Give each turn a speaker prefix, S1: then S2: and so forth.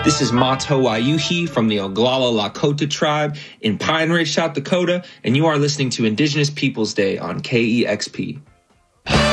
S1: This is Mato Wayuhi from the Oglala Lakota tribe in Pine Ridge, South Dakota, and you are listening to Indigenous Peoples Day on KEXP.